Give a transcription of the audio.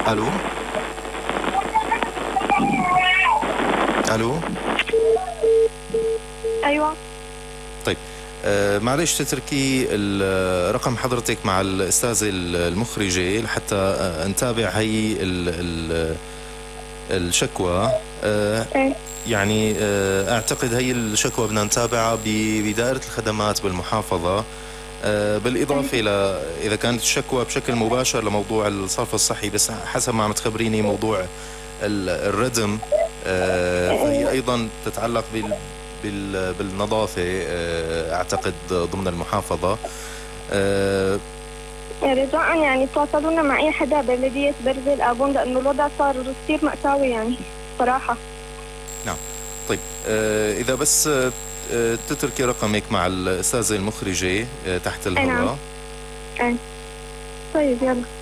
الو الو. ايوه. طيب معلش تتركي رقم حضرتك مع الأستاذة المخرجة لحتى نتابع هي الشكوى. ايه. يعني أعتقد هي الشكوى بدنا نتابعها بدائرة الخدمات بالمحافظة. بالإضافة إلى إذا كانت الشكوى بشكل مباشر لموضوع الصرف الصحي، بس حسب ما عم تخبريني موضوع الردم فهي أيضا تتعلق بالنظافة أعتقد ضمن المحافظة. رجاء يعني تواصلونا مع اي حدا بلدية برزة الآبون، لانه الوضع صار كثير مأساوي يعني صراحة. نعم. طيب إذا بس تتركي رقمك مع الأستاذة المخرجة تحت اي نعم. الهواء. اي. طيب يلا.